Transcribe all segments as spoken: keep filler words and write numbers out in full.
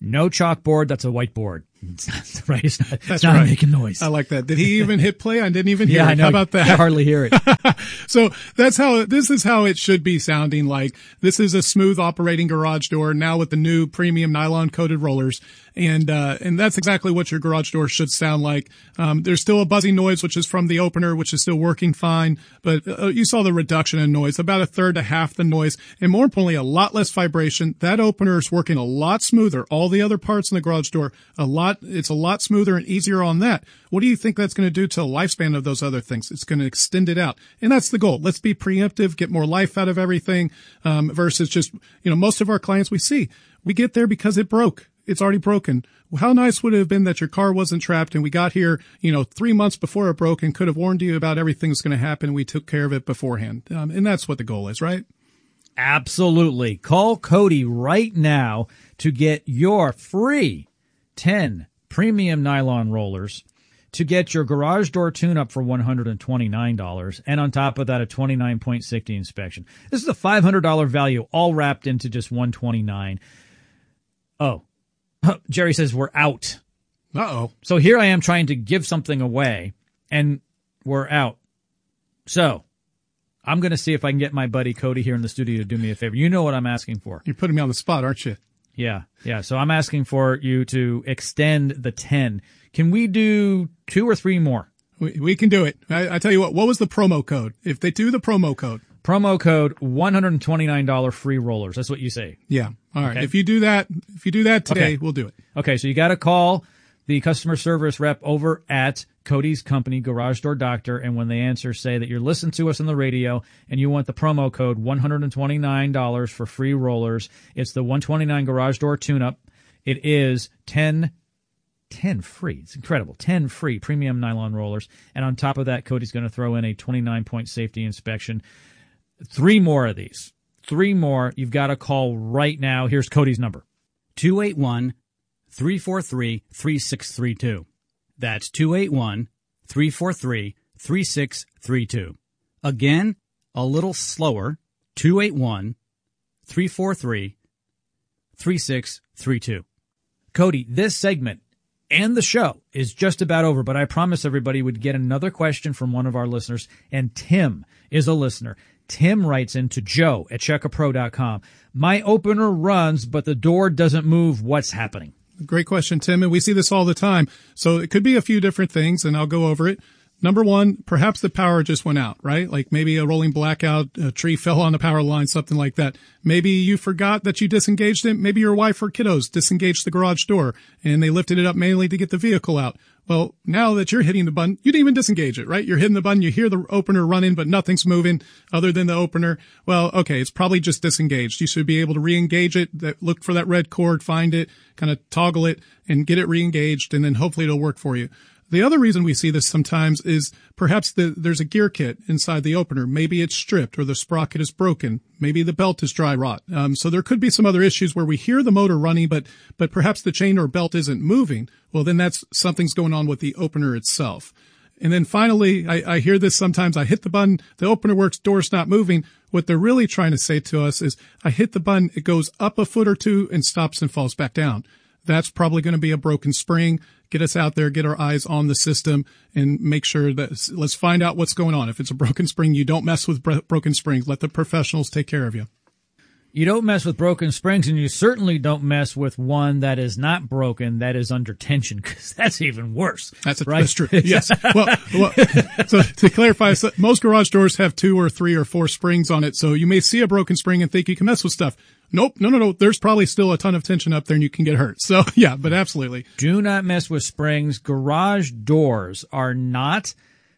No chalkboard, that's a whiteboard. It's right. It's not, That's it's not right. making noise. I like that. Did he even hit play? I didn't even hear yeah, it. I know. How about that? I hardly hear it. So that's how, this is how it should be sounding like. This is a smooth operating garage door now with the new premium nylon coated rollers. And, uh, and that's exactly what your garage door should sound like. Um, there's still a buzzing noise, which is from the opener, which is still working fine. But uh, you saw the reduction in noise, about a third to half the noise. And more importantly, a lot less vibration. That opener is working a lot smoother. All the other parts in the garage door, a lot, it's a lot smoother and easier on that. What do you think that's going to do to the lifespan of those other things? It's going to extend it out. And that's the goal. Let's be preemptive, get more life out of everything, um, versus just, you know, most of our clients we see, we get there because it broke. It's already broken. How nice would it have been that your car wasn't trapped and we got here, you know, three months before it broke and could have warned you about everything that's going to happen. And we took care of it beforehand. Um, and that's what the goal is, right? Absolutely. Call Cody right now to get your free ten premium nylon rollers, to get your garage door tune-up for one hundred twenty-nine dollars, and on top of that, a twenty-nine point safety inspection. This is a five hundred dollars value, all wrapped into just one hundred twenty-nine dollars. Oh, Jerry says we're out. Uh-oh. So here I am trying to give something away, and we're out. So I'm going to see if I can get my buddy Cody here in the studio to do me a favor. You know what I'm asking for. You're putting me on the spot, aren't you? Yeah, yeah. So I'm asking for you to extend the ten. Can we do two or three more? We, we can do it. I, I tell you what, what was the promo code? If they do the promo code. Promo code one hundred twenty-nine dollars free rollers. That's what you say. Yeah. All right. Okay. If you do that, if you do that today, Okay. we'll do it. Okay, so you got to call the customer service rep over at Cody's company, Garage Door Doctor, and when they answer, say that you're listening to us on the radio and you want the promo code one hundred twenty-nine dollars for free rollers. It's the one hundred twenty-nine Garage Door Tune-Up. It is ten, ten free. It's incredible. ten free premium nylon rollers. And on top of that, Cody's going to throw in a twenty-nine point safety inspection. Three more of these. Three more. You've got to call right now. Here's Cody's number. two eight one, three four three, three six three two. That's two eight one, three four three, three six three two. Again, a little slower, two eight one, three four three, three six three two. Cody, this segment and the show is just about over, but I promised everybody would get another question from one of our listeners, and Tim is a listener. Tim writes in to Joe at check a pro dot com. My opener runs, but the door doesn't move. What's happening? Great question, Tim. And we see this all the time. So it could be a few different things, and I'll go over it. Number one, perhaps the power just went out, right? Like maybe a rolling blackout, a tree fell on the power line, something like that. Maybe you forgot that you disengaged it. Maybe your wife or kiddos disengaged the garage door and they lifted it up manually to get the vehicle out. Well, now that you're hitting the button, you didn't even disengage it, right? You're hitting the button, you hear the opener running, but nothing's moving other than the opener. Well, okay, it's probably just disengaged. You should be able to re-engage it, that, look for that red cord, find it, kind of toggle it and get it re-engaged, and then hopefully it'll work for you. The other reason we see this sometimes is perhaps the, there's a gear kit inside the opener. Maybe it's stripped or the sprocket is broken. Maybe the belt is dry rot. Um, so there could be some other issues where we hear the motor running, but, but perhaps the chain or belt isn't moving. Well, then that's something's going on with the opener itself. And then finally, I, I hear this sometimes. I hit the button, the opener works, door's not moving. What they're really trying to say to us is I hit the button, it goes up a foot or two and stops and falls back down. That's probably going to be a broken spring. Get us out there, get our eyes on the system, and make sure that let's find out what's going on. If it's a broken spring, you don't mess with bro- broken springs. Let the professionals take care of you. You don't mess with broken springs, and you certainly don't mess with one that is not broken, that is under tension, because that's even worse. That's, a, right? That's true. Yes. well, well, so to clarify, so most garage doors have two or three or four springs on it. So you may see a broken spring and think you can mess with stuff. Nope. No, no, no. There's probably still a ton of tension up there and you can get hurt. So yeah, but absolutely. Do not mess with springs. Garage doors are not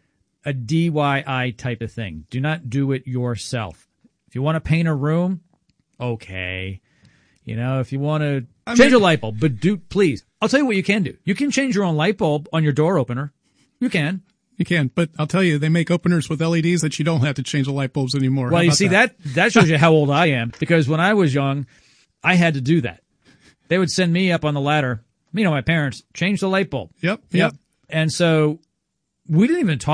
a D I Y type of thing. Do not do it yourself. If you want to paint a room, okay. You know, if you want to I change mean, a light bulb, but do, please. I'll tell you what you can do. You can change your own light bulb on your door opener. You can. You can, but I'll tell you, they make openers with L E Ds that you don't have to change the light bulbs anymore. Well, you see, that? that that shows you how old I am, because when I was young, I had to do that. They would send me up on the ladder, you know, my parents, change the light bulb. Yep, yep. And so we didn't even talk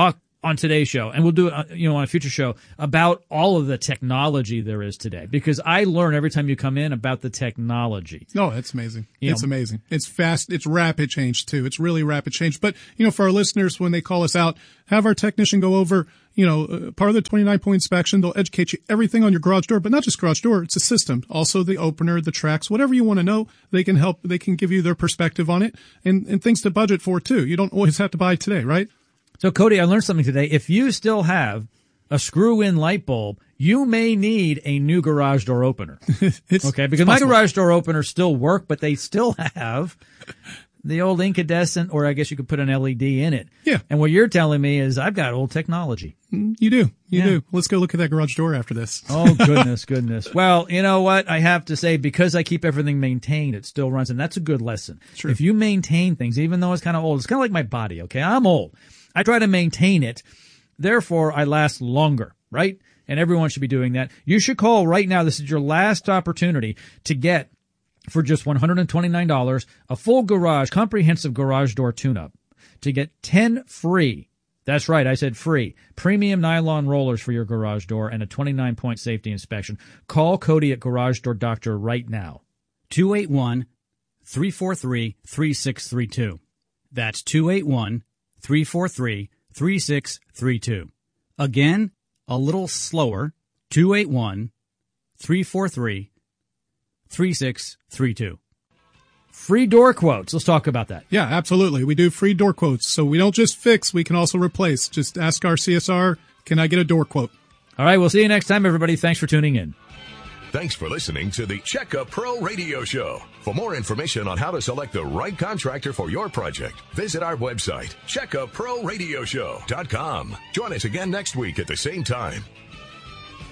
on today's show, and we'll do it, you know, on a future show about all of the technology there is today, because I learn every time you come in about the technology. No, it's amazing. You it's know, amazing. It's fast. It's rapid change too. It's really rapid change. But, you know, for our listeners, when they call us out, have our technician go over, you know, uh, part of the twenty-nine point inspection. They'll educate you everything on your garage door, but not just garage door. It's a system. Also the opener, the tracks, whatever you want to know, they can help. They can give you their perspective on it and, and things to budget for too. You don't always have to buy today, right? So, Cody, I learned something today. If you still have a screw-in light bulb, you may need a new garage door opener. it's, okay, because my garage door openers still work, but they still have the old incandescent, or I guess you could put an L E D in it. Yeah. And what you're telling me is I've got old technology. You do. You Yeah. do. Let's go look at that garage door after this. Oh, goodness, goodness. Well, you know what? I have to say, because I keep everything maintained, it still runs, and that's a good lesson. True. If you maintain things, even though it's kind of old, it's kind of like my body, okay? I'm old. I try to maintain it. Therefore, I last longer, right? And everyone should be doing that. You should call right now. This is your last opportunity to get, for just one hundred twenty-nine dollars, a full garage, comprehensive garage door tune-up. To get ten free, that's right, I said free, premium nylon rollers for your garage door and a twenty-nine point safety inspection. Call Cody at Garage Door Doctor right now. two eight one, three four three, three six three two. That's two eight one, three four three, three six three two. Again, a little slower, two eight one, three four three, three six three two. Free door quotes. Let's talk about that. Yeah, absolutely. We do free door quotes. So we don't just fix, we can also replace. Just ask our C S R, can I get a door quote? All right, we'll see you next time, everybody. Thanks for tuning in. Thanks for listening to the Checkup Pro Radio Show. For more information on how to select the right contractor for your project, visit our website, checkup pro radio show dot com. Join us again next week at the same time.